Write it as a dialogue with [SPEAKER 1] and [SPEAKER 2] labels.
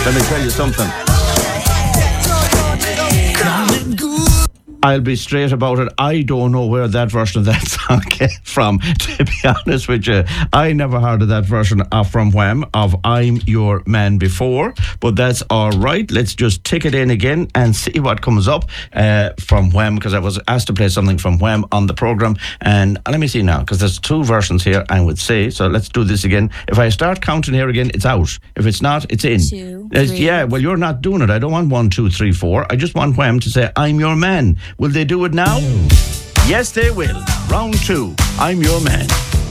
[SPEAKER 1] Let me tell you something. I'll be straight about it. I don't know where that version of that song came from, to be honest with you. I never heard of that version from Wham of I'm Your Man before, but that's all right. Let's just tick it in again and see what comes up from Wham, because I was asked to play something from Wham on the programme. And let me see now, because there's two versions here, I would say. So let's do this again. If I start counting here again, it's out. If it's not, it's in.
[SPEAKER 2] 2, 3.
[SPEAKER 1] Yeah, well, you're not doing it. I don't want 1, 2, 3, 4. I just want Wham to say, I'm your man. Will they do it now? Yes, they will. Round 2. I'm your man.